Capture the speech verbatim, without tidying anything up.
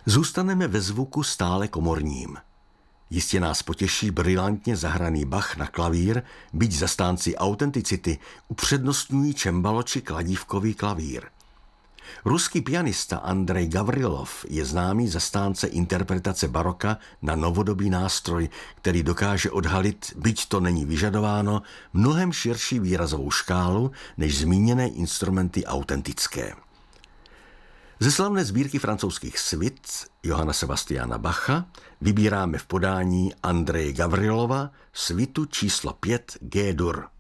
Zůstaneme ve zvuku stále komorním. Jistě nás potěší brilantně zahraný Bach na klavír, byť zastánci autenticity upřednostňují čembalo či kladívkový klavír. Ruský pianista Andrej Gavrilov je známý zastánce interpretace baroka na novodobý nástroj, který dokáže odhalit, byť to není vyžadováno, mnohem širší výrazovou škálu než zmíněné instrumenty autentické. Ze slavné sbírky francouzských svit Johanna Sebastiana Bacha vybíráme v podání Andreje Gavrilova svitu číslo pět G-dur.